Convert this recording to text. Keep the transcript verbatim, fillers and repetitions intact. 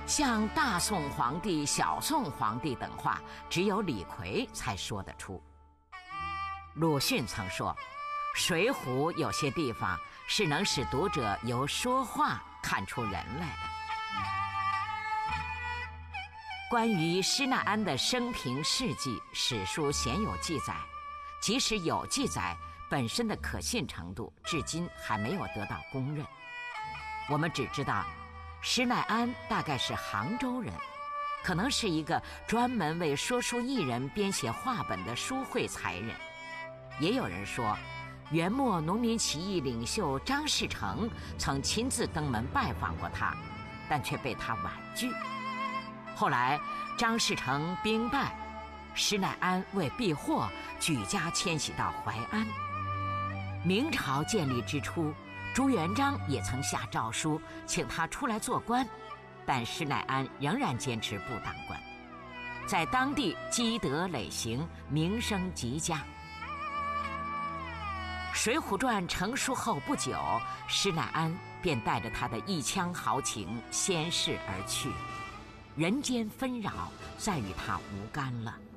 像大宋皇帝、小宋皇帝等话，只有李逵才说得出。鲁迅曾说，水浒有些地方是能使读者由说话看出人来的。关于施耐庵的生平事迹，史书鲜有记载，即使有记载，本身的可信程度至今还没有得到公认。我们只知道施耐庵大概是杭州人，可能是一个专门为说书艺人编写话本的书会才人。也有人说，元末农民起义领袖张士诚曾亲自登门拜访过他，但却被他婉拒。后来张士诚兵败，施耐庵为避祸，举家迁徙到淮安。明朝建立之初，朱元璋也曾下诏书请他出来做官，但施耐庵仍然坚持不当官，在当地积德累行，名声极佳。《水浒传》成书后不久，施耐庵便带着他的一腔豪情仙逝而去，人间纷扰再与他无干了。